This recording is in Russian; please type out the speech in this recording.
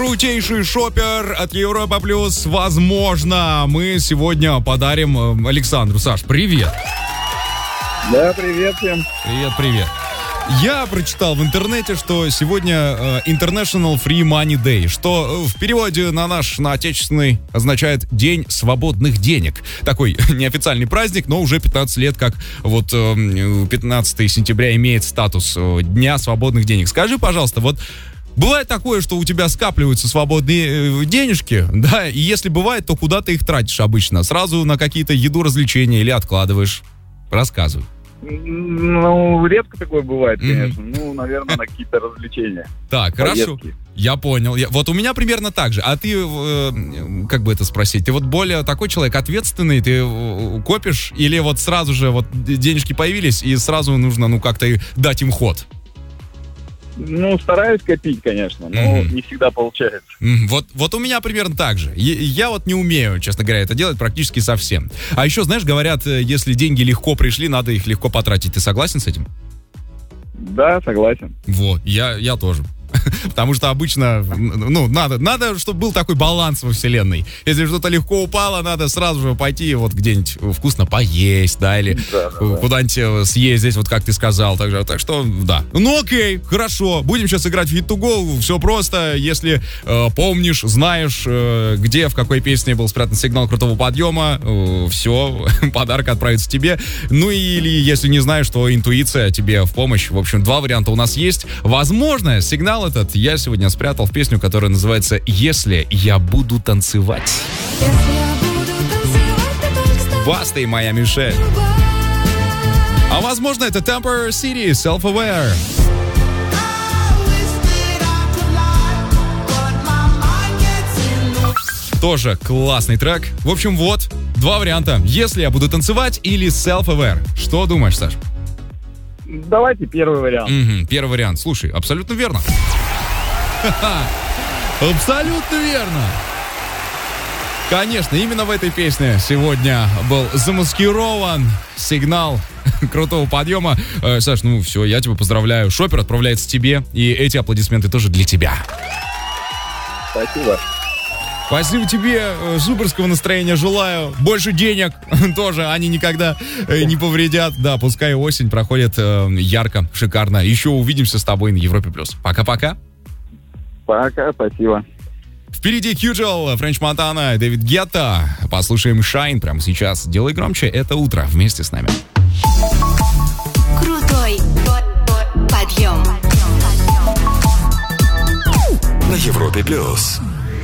Крутейший шопер от Европа Плюс. Возможно, мы сегодня подарим Александру. Саш, привет. Да, привет всем. Привет. Я прочитал в интернете, что сегодня International Free Money Day, что в переводе на отечественный означает День свободных денег. Такой неофициальный праздник, но уже 15 лет, как вот 15 сентября имеет статус Дня свободных денег. Скажи, пожалуйста, вот бывает такое, что у тебя скапливаются свободные денежки, да, и если бывает, то куда ты их тратишь обычно? Сразу на какие-то еду, развлечения или откладываешь? Рассказывай. Ну, редко такое бывает, конечно. Ну, наверное, на какие-то развлечения. Так, поездки. Хорошо. Я понял. Вот у меня примерно так же. А ты, как бы это спросить, ты вот более такой человек ответственный, ты копишь, или вот сразу же вот денежки появились, и сразу нужно, ну, как-то дать им ход? Ну, стараюсь копить, конечно, но не всегда получается. Вот у меня примерно так же. Я вот не умею, честно говоря, это делать практически совсем. А еще, знаешь, говорят, если деньги легко пришли, надо их легко потратить. Ты согласен с этим? Да, согласен. Вот, я тоже. Потому что обычно, ну, надо, чтобы был такой баланс во вселенной. Если что-то легко упало, надо сразу же пойти вот где-нибудь вкусно поесть, да, или куда-нибудь съездить, вот как ты сказал. Так что, да. Ну, окей, хорошо. Будем сейчас играть в Hit to Go. Все просто. Если помнишь, знаешь, где, в какой песне был спрятан сигнал крутого подъема, все, подарок отправится тебе. Ну, или если не знаешь, то интуиция тебе в помощь. В общем, два варианта у нас есть. Возможно, сигнал этот я сегодня спрятал в песню, которая называется «Если я буду танцевать». Баста и Майами Мишель. А возможно, это Temporary City, Self-Aware. Тоже классный трек. В общем, вот, два варианта. «Если я буду танцевать» или «Self-Aware». Что думаешь, Саш? Давайте первый вариант. Первый вариант. Слушай, абсолютно верно. Абсолютно верно. Конечно, именно в этой песне сегодня был замаскирован сигнал крутого подъема. Саш, ну все, я тебя поздравляю. Шопер отправляется тебе, и эти аплодисменты тоже для тебя. Спасибо. Спасибо тебе, суперского настроения желаю. Больше денег тоже, они никогда не повредят. Да, пускай осень проходит ярко, шикарно. Еще увидимся с тобой на Европе+. Пока-пока. Пока, спасибо. Впереди Кьюджел, Френч Монтана, Дэвид Гетта. Послушаем Шайн прямо сейчас. Делай громче, это утро вместе с нами. Крутой подъем. На Европе+.